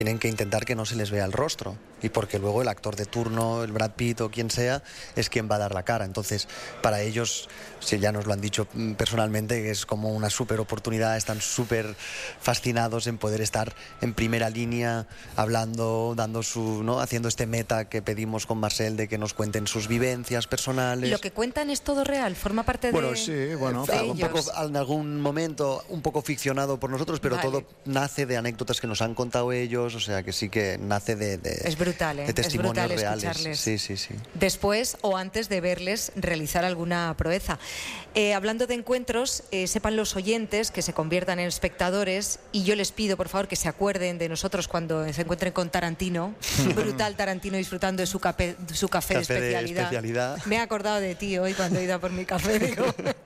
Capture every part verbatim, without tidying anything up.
tienen que intentar que no se les vea el rostro, y porque luego el actor de turno, el Brad Pitt o quien sea, es quien va a dar la cara. Entonces, para ellos, si ya nos lo han dicho personalmente, es como una súper oportunidad, están súper fascinados en poder estar en primera línea, hablando, dando su, ¿no? haciendo este meta que pedimos con Marcel de que nos cuenten sus vivencias personales. ¿Lo que cuentan es todo real? ¿Forma parte de, bueno, sí, bueno, de un ellos? poco, en algún momento un poco ficcionado por nosotros, pero Vale. todo nace de anécdotas que nos han contado ellos, o sea que sí que nace de, de, Es brutal, ¿eh? de testimonios es brutal reales. escucharles. Sí, sí, sí. Después o antes de verles realizar alguna proeza. Eh, hablando de encuentros, eh, sepan los oyentes que se conviertan en espectadores, y yo les pido, por favor, que se acuerden de nosotros cuando se encuentren con Tarantino. Brutal Tarantino disfrutando de su, cape, su café, Café de, de especialidad. especialidad. Me he acordado de ti hoy cuando he ido a por mi café. Digo.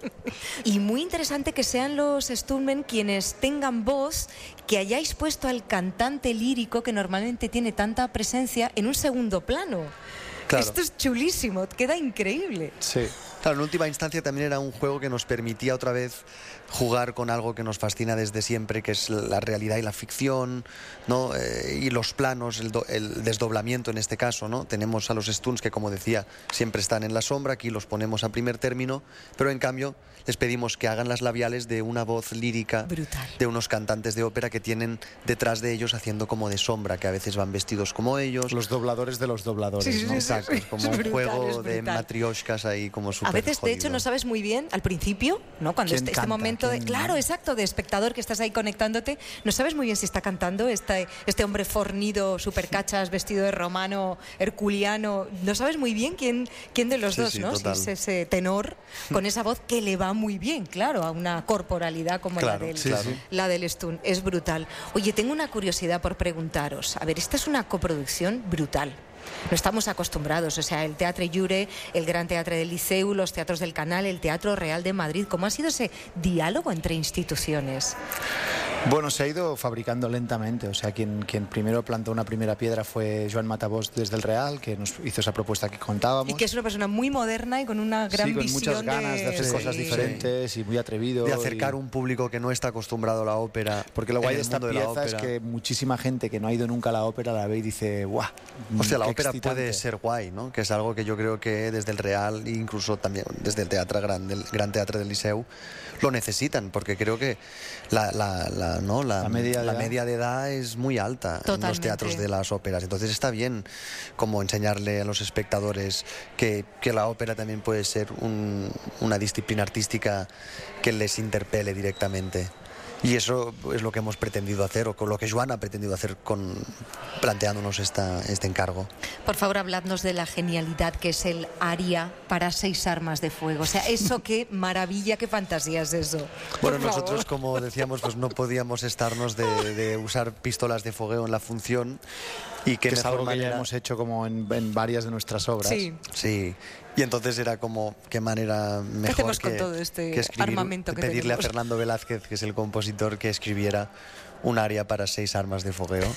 Y muy interesante que sean los stuntmen quienes tengan voz, que hayáis puesto al cantante lírico, que normalmente tiene tanta presencia, en un segundo plano. Claro. Esto es chulísimo, queda increíble. Sí. Claro, en última instancia también era un juego que nos permitía otra vez jugar con algo que nos fascina desde siempre, que es la realidad y la ficción, ¿no? Eh, y los planos, el, do, el desdoblamiento en este caso, ¿no? Tenemos a los stunts que, como decía, siempre están en la sombra, aquí los ponemos a primer término, pero en cambio les pedimos que hagan las labiales de una voz lírica. Brutal. De unos cantantes de ópera que tienen detrás de ellos haciendo como de sombra, que a veces van vestidos como ellos. Los dobladores de los dobladores, sí, sí, ¿no? sí, Exacto, sí, es como es un brutal, juego es de brutal. matrioshkas ahí como súper A veces, jodido. de hecho, no sabes muy bien, al principio, ¿no? Cuando ¿Quién este, este canta? momento de... ¿Quién? Claro, exacto, de espectador que estás ahí conectándote, no sabes muy bien si está cantando este, este hombre fornido, supercachas, vestido de romano, herculiano. No sabes muy bien quién, quién de los Sí, dos, sí, ¿no? total. Si es ese tenor con esa voz que le va muy bien, claro, a una corporalidad como Claro, la del, sí, sí. la del stunt. Es brutal. Oye, tengo una curiosidad por preguntaros. A ver, esta es una coproducción brutal. No estamos acostumbrados, o sea, el Teatre Llure, el Gran Teatre del Liceu, los teatros del Canal, el Teatro Real de Madrid. ¿Cómo ha sido ese diálogo entre instituciones? Bueno, se ha ido fabricando lentamente, o sea, quien, quien primero plantó una primera piedra fue Joan Matabós desde el Real, que nos hizo esa propuesta que contábamos. Y que es una persona muy moderna y con una gran sí, con visión muchas ganas de, de hacer sí. cosas diferentes y muy atrevido. De acercar y... un público que no está acostumbrado a la ópera. Porque lo guay en de el esta mundo de la pieza es ópera. que muchísima gente que no ha ido nunca a la ópera la ve y dice, ¡guau! Hostia, la qué ópera excitante". puede ser guay, ¿no? Que es algo que yo creo que desde el Real, incluso también desde el Teatre Gran, del Gran Teatre del Liceu, lo necesitan, porque creo que la, la, la, ¿no? la, La media de la edad. media de edad es muy alta en los Totalmente. teatros de las óperas. Entonces está bien como enseñarle a los espectadores que, que la ópera también puede ser un, una disciplina artística que les interpele directamente. Y eso es lo que hemos pretendido hacer, o con lo que Joan ha pretendido hacer con planteándonos esta, este encargo. Por favor, habladnos de la genialidad que es el aria para seis armas de fuego. O sea, eso qué maravilla, qué fantasía es eso. Bueno, Por nosotros, favor. como decíamos, pues no podíamos estarnos de, de usar pistolas de fogueo en la función, y Que qué es mejor algo que ya manera... hemos hecho como en, en varias de nuestras obras. Sí. Sí, y entonces era como qué manera mejor hacemos que, con todo este que escribir, armamento que pedirle tenemos? a Fernando Velázquez, que es el compositor, que escribiera un aria para seis armas de fogueo.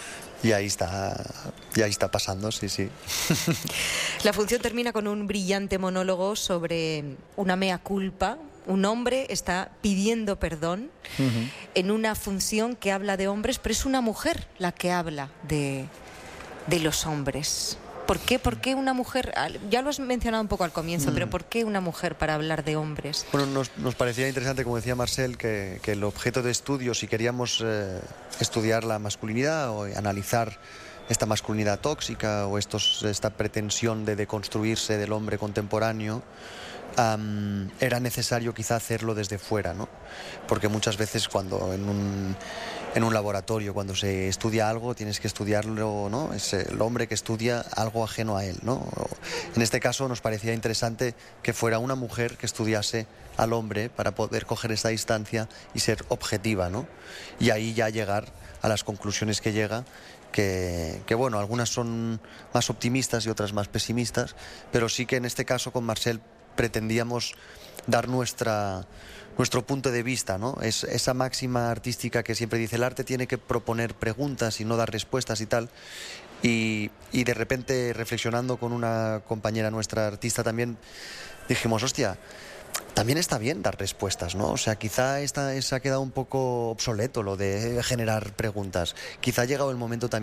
Y ahí está, y ahí está pasando, sí, sí. La función termina con un brillante monólogo sobre una mea culpa. Un hombre está pidiendo perdón uh-huh. en una función que habla de hombres, pero es una mujer la que habla de, de los hombres. ¿Por qué? ¿Por qué una mujer? Ya lo has mencionado un poco al comienzo, mm. pero ¿por qué una mujer para hablar de hombres? Bueno, nos, nos parecía interesante, como decía Marcel, que, que el objeto de estudio, si queríamos eh, estudiar la masculinidad o analizar esta masculinidad tóxica o estos, esta pretensión de deconstruirse del hombre contemporáneo, Um, era necesario quizá hacerlo desde fuera, ¿no? Porque muchas veces cuando en un, en un laboratorio, cuando se estudia algo, tienes que estudiarlo, ¿no? Es el hombre que estudia algo ajeno a él, ¿no? En este caso nos parecía interesante que fuera una mujer que estudiase al hombre para poder coger esa distancia y ser objetiva, ¿no? Y ahí ya llegar a las conclusiones que llega, que, que bueno, algunas son más optimistas y otras más pesimistas, pero sí que en este caso con Marcel pretendíamos dar nuestra, nuestro punto de vista, ¿no? Es esa máxima artística que siempre dice el arte tiene que proponer preguntas y no dar respuestas y tal. Y, y de repente, reflexionando con una compañera nuestra artista también, dijimos, hostia, también está bien dar respuestas, ¿no? O sea, quizá esta, se ha quedado un poco obsoleto lo de generar preguntas. Quizá ha llegado el momento también